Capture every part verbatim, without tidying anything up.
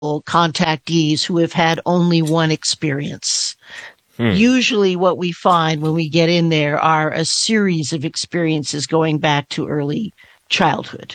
contactees who have had only one experience. Hmm. Usually what we find when we get in there are a series of experiences going back to early childhood.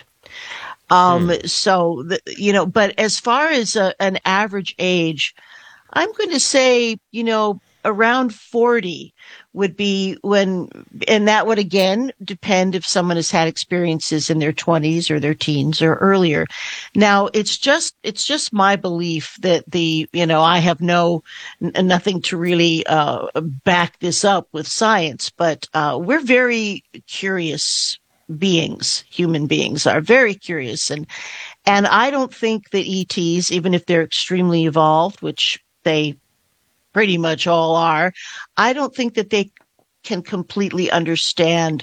Um, Hmm. so, the, you know, but as far as a, an average age, I'm going to say, you know, around forty would be when, and that would again depend if someone has had experiences in their twenties or their teens or earlier. Now, it's just, it's just my belief that the, you know, I have no, n- nothing to really, uh, back this up with science, but, uh, we're very curious beings. Human beings are very curious. And, and I don't think that E Ts, even if they're extremely evolved, which they pretty much all are, I don't think that they can completely understand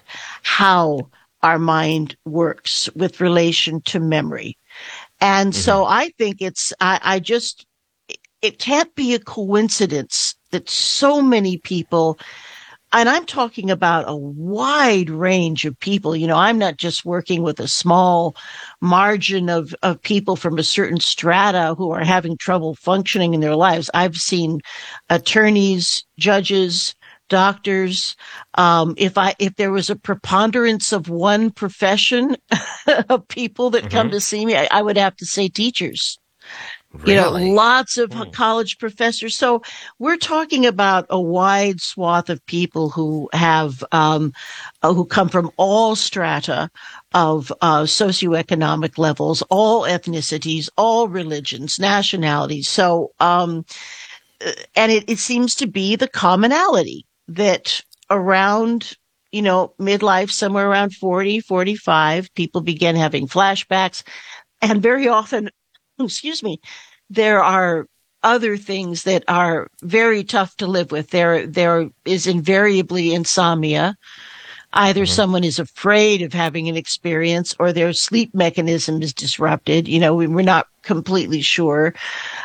how our mind works with relation to memory. And Hmm. so I think it's, I, I just, it can't be a coincidence that so many people, and I'm talking about a wide range of people. You know, I'm not just working with a small margin of, of people from a certain strata who are having trouble functioning in their lives. I've seen attorneys, judges, doctors. Um, if I, if there was a preponderance of one profession of people that come Hmm. to see me, I, I would have to say teachers. You know, Really? lots of Hmm. college professors. So we're talking about a wide swath of people who have, um, uh, who come from all strata of uh, socioeconomic levels, all ethnicities, all religions, nationalities. So, um, uh, and it, it seems to be the commonality that around, you know, midlife, somewhere around forty, forty-five, people begin having flashbacks. And very often, excuse me, there are other things that are very tough to live with. There, there is invariably insomnia. Either Hmm. someone is afraid of having an experience or their sleep mechanism is disrupted. You know, we, we're not completely sure.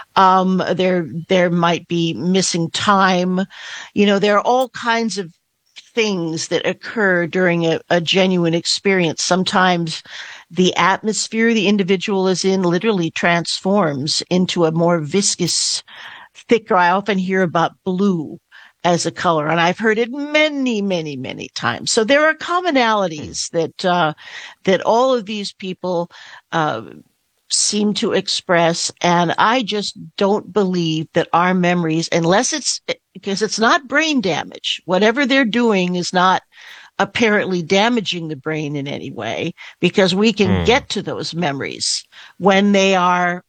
Um, there, there might be missing time. You know, there are all kinds of things that occur during a, a genuine experience. Sometimes the atmosphere the individual is in literally transforms into a more viscous, thicker. I often hear about blue as a color, and I've heard it many, many, many times. So there are Hmm. commonalities that uh, that all of these people uh, seem to express. And I just don't believe that our memories, unless it's because it's not brain damage, whatever they're doing is not apparently damaging the brain in any way, because we can Hmm. get to those memories when they are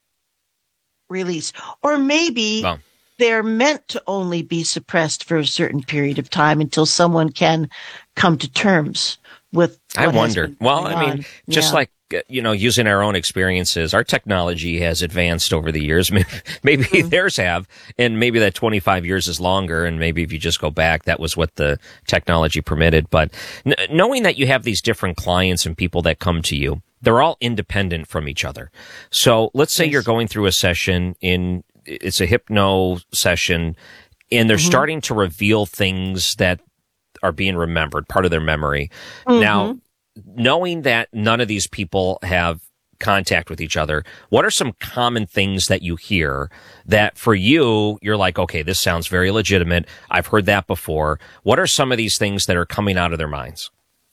released. Or maybe Well, they're meant to only be suppressed for a certain period of time until someone can come to terms with I what has wonder. been Well, going I mean, on. just Yeah. like, uh, you know, using our own experiences, our technology has advanced over the years. Maybe, maybe Mm-hmm. theirs have, and maybe that twenty-five years is longer. And maybe if you just go back, that was what the technology permitted. But n- knowing that you have these different clients and people that come to you, they're all independent from each other. So let's say you're Yes. going through a session in, it's a hypno session, and they're Mm-hmm. starting to reveal things that are being remembered, part of their memory. Now, Mm-hmm. knowing that none of these people have contact with each other, what are some common things that you hear that for you, you're like, okay, this sounds very legitimate. I've heard that before. What are some of these things that are coming out of their minds?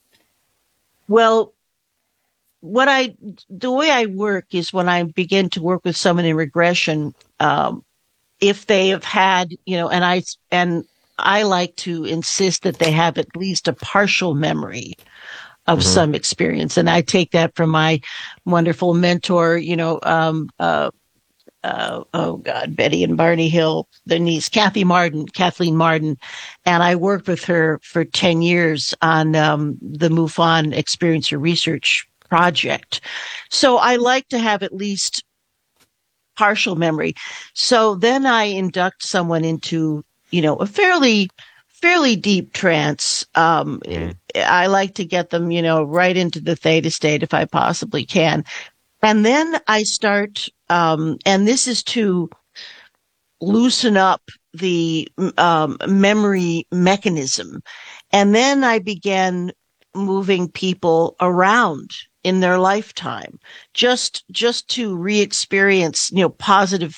Well, what I, the way I work is when I begin to work with someone in regression, um, if they have had, you know, and I, and I like to insist that they have at least a partial memory of Hmm. some experience. And I take that from my wonderful mentor, you know, um, uh, uh, oh God, Betty and Barney Hill, their niece, Kathy Martin, Kathleen Martin. And I worked with her for ten years on, um, the MUFON Experiencer Research Project. So I like to have at least partial memory. So then I induct someone into, you know, a fairly, fairly deep trance. Um, Hmm. I like to get them, you know, right into the theta state if I possibly can. And then I start, um, and this is to loosen up the um, memory mechanism. And then I began moving people around in their lifetime, just just to re-experience, you know, positive